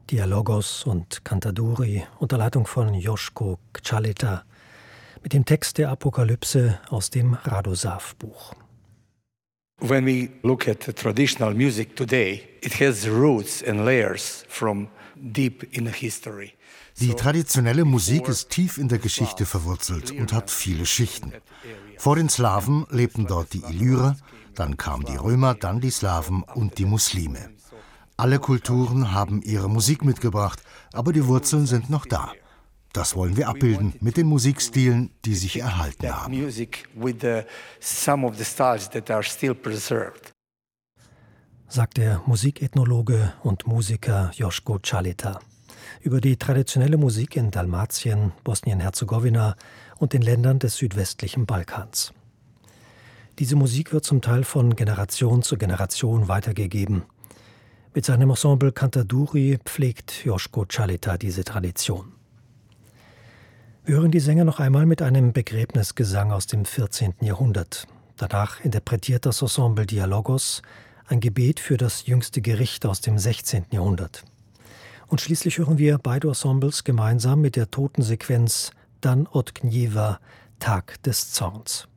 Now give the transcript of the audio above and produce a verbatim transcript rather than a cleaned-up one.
Dialogos und Cantaduri unter Leitung von Joško Čaleta mit dem Text der Apokalypse aus dem Radosav-Buch. When we look at the traditional music today, it has roots and layers from deep in history. Die traditionelle Musik ist tief in der Geschichte verwurzelt und hat viele Schichten. Vor den Slawen lebten dort die Illyrer, dann kamen die Römer, dann die Slawen und die Muslime. Alle Kulturen haben ihre Musik mitgebracht, aber die Wurzeln sind noch da. Das wollen wir abbilden mit den Musikstilen, die sich erhalten haben. Sagt der Musikethnologe und Musiker Joško Čaleta über die traditionelle Musik in Dalmatien, Bosnien-Herzegowina und den Ländern des südwestlichen Balkans. Diese Musik wird zum Teil von Generation zu Generation weitergegeben. Mit seinem Ensemble Cantaduri pflegt Joško Čaleta diese Tradition. Wir hören die Sänger noch einmal mit einem Begräbnisgesang aus dem vierzehnten Jahrhundert. Danach interpretiert das Ensemble Dialogos ein Gebet für das jüngste Gericht aus dem sechzehnten Jahrhundert. Und schließlich hören wir beide Ensembles gemeinsam mit der Totensequenz Dan od Gnjeva, Tag des Zorns.